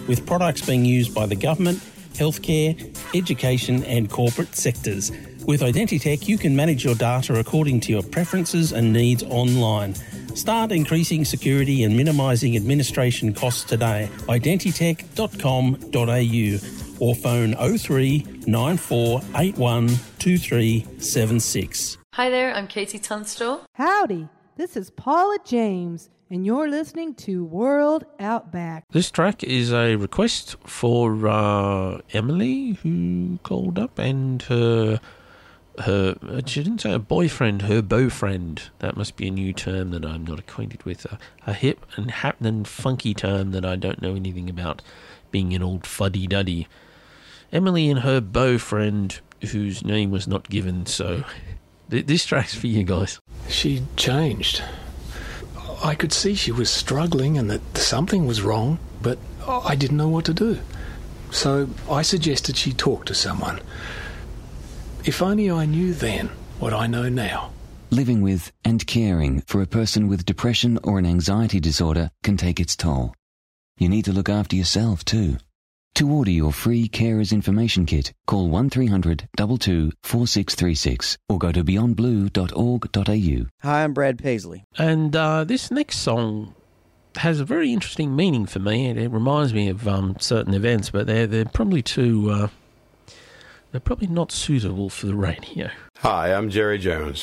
with products being used by the government, healthcare, education and corporate sectors. With Identitech, you can manage your data according to your preferences and needs online. Start increasing security and minimising administration costs today. Identitech.com.au or phone 03 94 81 2376. Hi there, I'm Katie Tunstall. Howdy, this is Paula James, and you're listening to World Outback. This track is a request for Emily, who called up, and her she didn't say a boyfriend, her beaufriend. That must be a new term that I'm not acquainted with. A hip and happening funky term that I don't know anything about, being an old fuddy-duddy. Emily and her beaufriend, whose name was not given, so this track's for you guys. She changed. I could see she was struggling and that something was wrong, but I didn't know what to do. So I suggested she talk to someone. If only I knew then what I know now. Living with and caring for a person with depression or an anxiety disorder can take its toll. You need to look after yourself too. To order your free Carers Information Kit, call 1300 22 4636 or go to beyondblue.org.au. Hi, I'm Brad Paisley. And this next song has a very interesting meaning for me. It reminds me of certain events, but they're probably too... they're probably not suitable for the radio. Hi, I'm Jerry Jones.